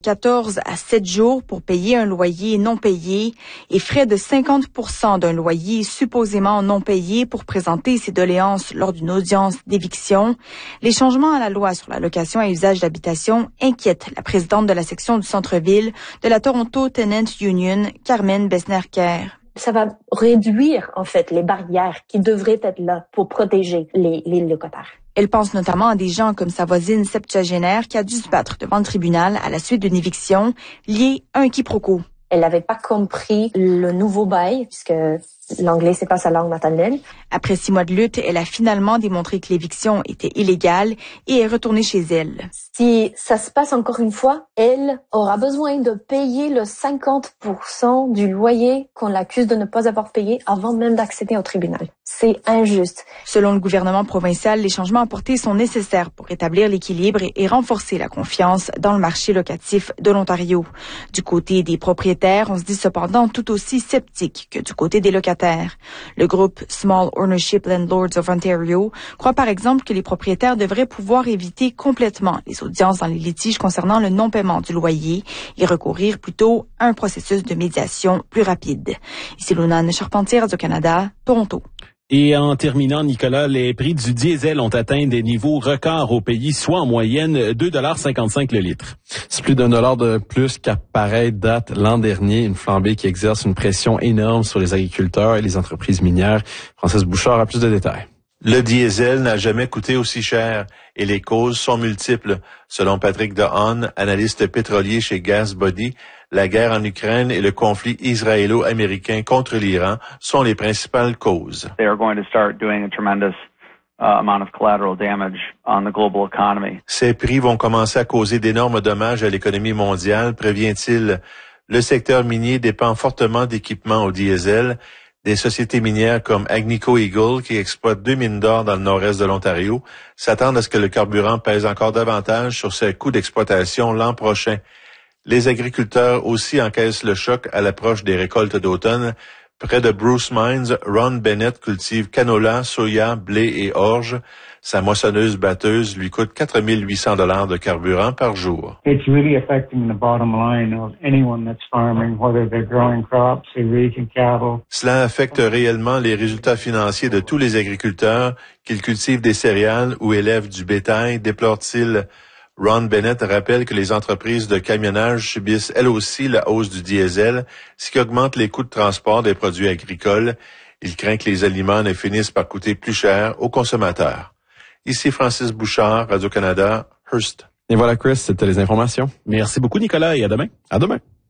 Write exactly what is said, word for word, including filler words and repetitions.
quatorze à sept jours pour payer un loyer non payé et frais de cinquante pour cent d'un loyer supposément non payé pour présenter ses doléances lors d'une audience d'éviction. Les changements à la loi sur la location à usage d'habitation inquiètent la présidente de la section du centre-ville de la Toronto Tenant Union, Carmen Besner-Kerr. Ça va réduire, en fait, les barrières qui devraient être là pour protéger les, les locataires. Elle pense notamment à des gens comme sa voisine septuagénaire qui a dû se battre devant le tribunal à la suite d'une éviction liée à un quiproquo. Elle n'avait pas compris le nouveau bail, puisque l'anglais, c'est pas sa langue maternelle. Après six mois de lutte, elle a finalement démontré que l'éviction était illégale et est retournée chez elle. Si ça se passe encore une fois, elle aura besoin de payer le cinquante pour cent du loyer qu'on l'accuse de ne pas avoir payé avant même d'accéder au tribunal. C'est injuste. Selon le gouvernement provincial, les changements apportés sont nécessaires pour rétablir l'équilibre et renforcer la confiance dans le marché locatif de l'Ontario. Du côté des propriétaires, on se dit cependant tout aussi sceptique que du côté des locataires. Le groupe Small Ownership Landlords of Ontario croit par exemple que les propriétaires devraient pouvoir éviter complètement les audiences dans les litiges concernant le non-paiement du loyer et recourir plutôt à un processus de médiation plus rapide. Ici Lunane Charpentier, Radio-Canada, Toronto. Et en terminant, Nicolas, les prix du diesel ont atteint des niveaux records au pays, soit en moyenne deux dollars cinquante-cinq le litre. C'est plus d'un dollar de plus qu'à pareille date l'an dernier, une flambée qui exerce une pression énorme sur les agriculteurs et les entreprises minières. Francis Bouchard a plus de détails. Le diesel n'a jamais coûté aussi cher et les causes sont multiples. Selon Patrick DeHaan, analyste pétrolier chez GasBody, la guerre en Ukraine et le conflit israélo-américain contre l'Iran sont les principales causes. They are going to start doing a tremendous uh, amount of collateral damage on the global economy. Ces prix vont commencer à causer d'énormes dommages à l'économie mondiale, prévient-il. Le secteur minier dépend fortement d'équipements au diesel. Des sociétés minières comme Agnico Eagle, qui exploitent deux mines d'or dans le nord-est de l'Ontario, s'attendent à ce que le carburant pèse encore davantage sur ses coûts d'exploitation l'an prochain. Les agriculteurs aussi encaissent le choc à l'approche des récoltes d'automne. Près de Bruce Mines, Ron Bennett cultive canola, soya, blé et orge. Sa moissonneuse batteuse lui coûte quatre mille huit cents dollars de carburant par jour. It's really affecting the bottom line of anyone that's farming, whether they're growing crops or raising cattle. Cela affecte réellement les résultats financiers de tous les agriculteurs, qu'ils cultivent des céréales ou élèvent du bétail, déplore-t-il. Ron Bennett rappelle que les entreprises de camionnage subissent elles aussi la hausse du diesel, ce qui augmente les coûts de transport des produits agricoles. Il craint que les aliments ne finissent par coûter plus cher aux consommateurs. Ici Francis Bouchard, Radio-Canada, Hearst. Et voilà Chris, c'était les informations. Merci beaucoup Nicolas et à demain. À demain.